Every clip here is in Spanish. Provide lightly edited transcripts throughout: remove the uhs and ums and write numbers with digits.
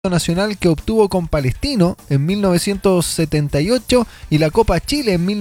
nacional que obtuvo con Palestino en 1978 y la Copa Chile en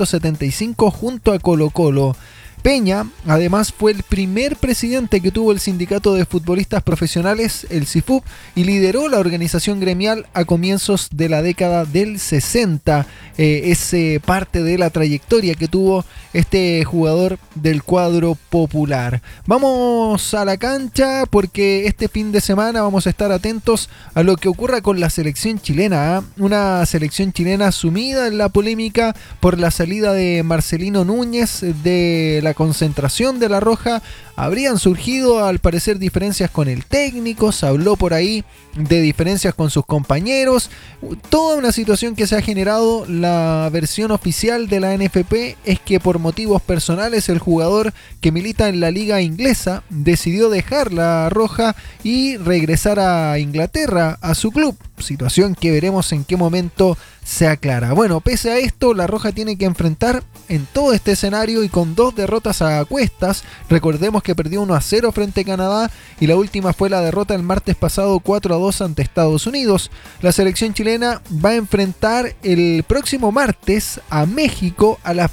1975 junto a Colo-Colo. Peña, además, fue el primer presidente que tuvo el Sindicato de Futbolistas Profesionales, el SIFUP, y lideró la organización gremial a comienzos de la década del 60. Es parte de la trayectoria que tuvo este jugador del cuadro popular. Vamos a la cancha porque este fin de semana vamos a estar atentos a lo que ocurra con la selección chilena, ¿eh? Una selección chilena sumida en la polémica por la salida de Marcelino Núñez de la concentración de La Roja. Habrían surgido al parecer diferencias con el técnico, se habló por ahí de diferencias con sus compañeros, toda una situación que se ha generado. La versión oficial de la NFP es que por motivos personales el jugador que milita en la liga inglesa decidió dejar La Roja y regresar a Inglaterra, a su club, situación que veremos en qué momento se aclara. Bueno, pese a esto, La Roja tiene que enfrentar en todo este escenario y con 2 derrotas a cuestas. Recordemos que perdió 1-0 frente a Canadá y la última fue la derrota el martes pasado 4-2 ante Estados Unidos. La selección chilena va a enfrentar el próximo martes a México a las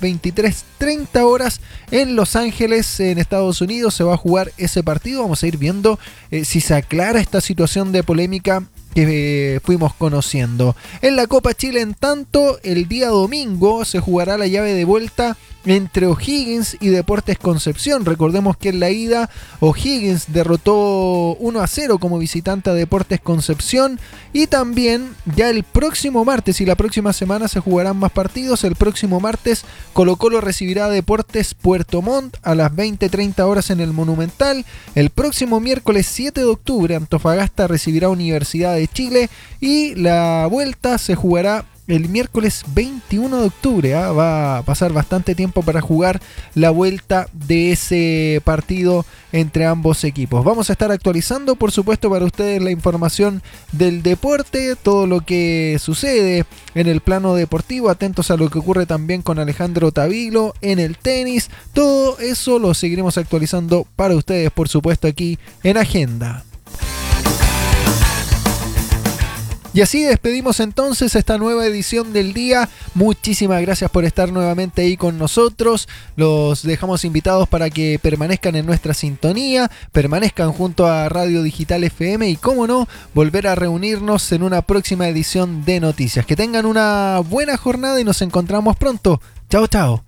23:30 horas en Los Ángeles, en Estados Unidos. Se va a jugar ese partido. Vamos a ir viendo si se aclara esta situación de polémica que fuimos conociendo. En la Copa Chile, en tanto, el día domingo se jugará la llave de vuelta entre O'Higgins y Deportes Concepción. Recordemos que en la ida O'Higgins derrotó 1-0 como visitante a Deportes Concepción, y también ya el próximo martes y la próxima semana se jugarán más partidos. El próximo martes Colo-Colo recibirá a Deportes Puerto Montt a las 20:30 horas en el Monumental. El próximo miércoles 7 de octubre Antofagasta recibirá a Universidad de Chile y la vuelta se jugará el miércoles 21 de octubre. Va a pasar bastante tiempo para jugar la vuelta de ese partido entre ambos equipos. Vamos a estar actualizando, por supuesto, para ustedes la información del deporte, todo lo que sucede en el plano deportivo. Atentos a lo que ocurre también con Alejandro Tavilo en el tenis. Todo eso lo seguiremos actualizando para ustedes, por supuesto, aquí en Agenda. Y así despedimos entonces esta nueva edición del día. Muchísimas gracias por estar nuevamente ahí con nosotros. Los dejamos invitados para que permanezcan en nuestra sintonía, permanezcan junto a Radio Digital FM y, cómo no, volver a reunirnos en una próxima edición de Noticias. Que tengan una buena jornada y nos encontramos pronto. Chao, chao.